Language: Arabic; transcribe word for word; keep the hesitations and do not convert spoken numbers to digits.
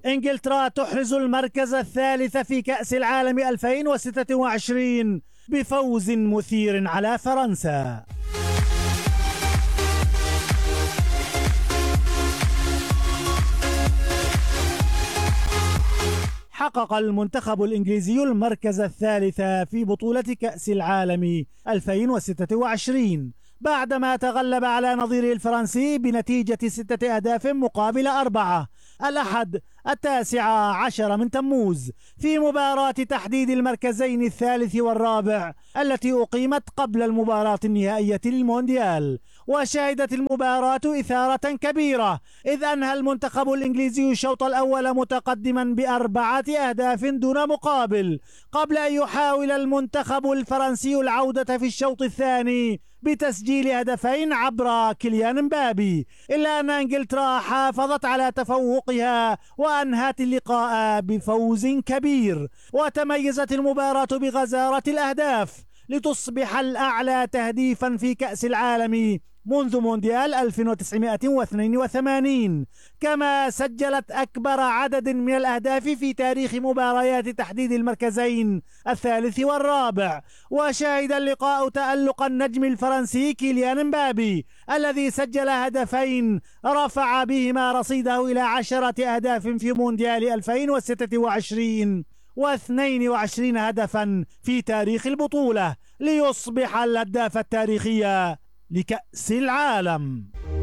إنجلترا تحرز المركز الثالث في كأس العالم ألفين وستة وعشرين بفوز مثير على فرنسا. حقق المنتخب الإنجليزي المركز الثالث في بطولة كأس العالم ألفين وستة وعشرين بعدما تغلب على نظيره الفرنسي بنتيجة ستة أهداف مقابل أربعة الأحد التاسع عشر من تموز في مباراة تحديد المركزين الثالث والرابع التي أقيمت قبل المباراة النهائية للمونديال. وشهدت المباراة إثارة كبيرة إذ أنهى المنتخب الإنجليزي الشوط الأول متقدما بأربعة أهداف دون مقابل قبل أن يحاول المنتخب الفرنسي العودة في الشوط الثاني بتسجيل هدفين عبر كيليان مبابي، إلا أن إنجلترا حافظت على تفوقها وأنهت اللقاء بفوز كبير. وتميزت المباراة بغزارة الأهداف لتصبح الأعلى تهديفا في كأس العالم منذ مونديال ألف وتسعمائة واثنين وثمانين، كما سجلت أكبر عدد من الأهداف في تاريخ مباريات تحديد المركزين الثالث والرابع. وشهد اللقاء تألق النجم الفرنسي كيليان مبابي الذي سجل هدفين رفع بهما رصيده إلى عشرة أهداف في مونديال ألفين وستة وعشرين واثنين وعشرين هدفا في تاريخ البطولة ليصبح الهداف التاريخي لكأس العالم.